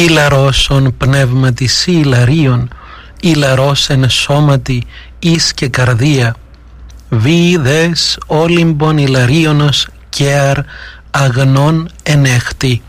Ήλαρόσον πνεύματι σύ Ιλαρίων, ήλαρος εν σώματι εις και καρδία, βι δες όλυμπον Ιλαρίωνος κέαρ αγνών ενέχτη.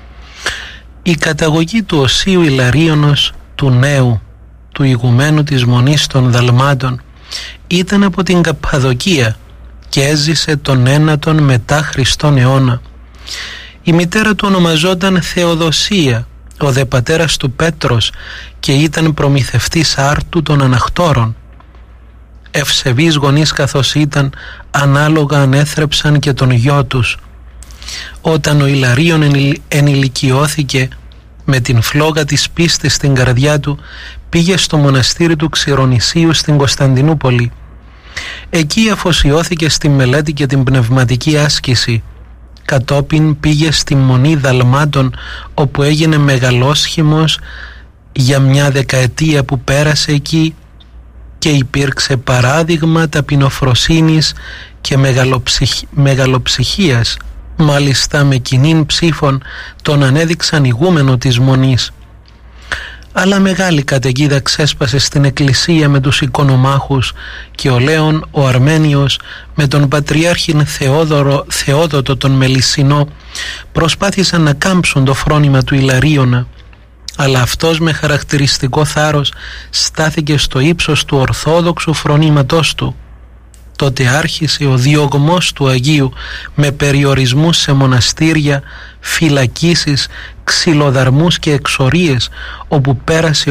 Η καταγωγή του Οσίου Ιλαρίωνος, του νέου, του ηγουμένου της Μονής των Δαλμάτων, ήταν από την Καππαδοκία και έζησε τον 9ο μετά Χριστόν αιώνα. Η μητέρα του ονομαζόταν Θεοδοσία, ο δε πατέρας του Πέτρος, και ήταν προμηθευτής άρτου των αναχτώρων. Ευσεβείς γονείς καθώς ήταν, ανάλογα ανέθρεψαν και τον γιο τους. Όταν ο Ιλαρίων ενηλικιώθηκε, με την φλόγα της πίστης στην καρδιά του, πήγε στο μοναστήρι του Ξηρονησίου στην Κωνσταντινούπολη. Εκεί αφοσιώθηκε στη μελέτη και την πνευματική άσκηση. Κατόπιν πήγε στη Μονή Δαλμάτων, όπου έγινε μεγαλόσχημος για μια δεκαετία που πέρασε εκεί και υπήρξε παράδειγμα ταπεινοφροσύνης και μεγαλοψυχίας. Μάλιστα με κοινήν ψήφων τον ανέδειξαν ηγούμενο της Μονής. Αλλά μεγάλη καταιγίδα ξέσπασε στην εκκλησία με τους οικονομάχους και ο Λέων ο Αρμένιος με τον Πατριάρχην Θεόδοτο τον Μελισσινό προσπάθησαν να κάμψουν το φρόνημα του Ιλαρίωνα, αλλά αυτός με χαρακτηριστικό θάρρος στάθηκε στο ύψος του ορθόδοξου φρονήματός του. Τότε άρχισε ο διωγμός του Αγίου με περιορισμούς σε μοναστήρια, φυλακίσεις, ξυλοδαρμούς και εξορίες, όπου πέρασε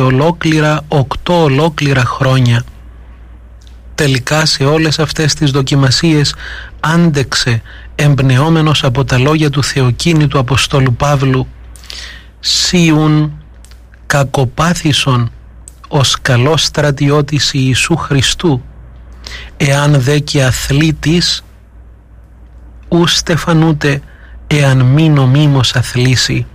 8 ολόκληρα χρόνια. Τελικά σε όλες αυτές τις δοκιμασίες άντεξε, εμπνεόμενος από τα λόγια του Θεοκίνητου Αποστόλου Παύλου, «Σίουν κακοπάθησον ως καλός στρατιώτης Ιησού Χριστού, εάν δε και αθλήτης, ου στεφανούτε εάν μη νομίμως αθλήσει».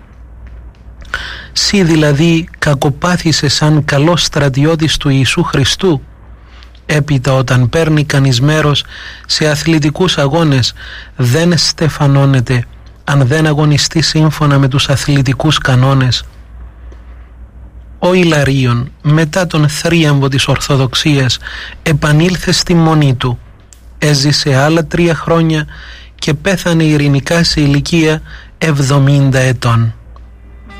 Σύ δηλαδή κακοπάθησε σαν καλός στρατιώτης του Ιησού Χριστού. Έπειτα όταν παίρνει κανείς μέρος σε αθλητικούς αγώνες, δεν στεφανώνεται αν δεν αγωνιστεί σύμφωνα με τους αθλητικούς κανόνες. Ο Ιλαρίων μετά τον θρίαμβο της Ορθοδοξίας επανήλθε στη Μονή του. Έζησε άλλα 3 χρόνια και πέθανε ειρηνικά σε ηλικία 70 ετών.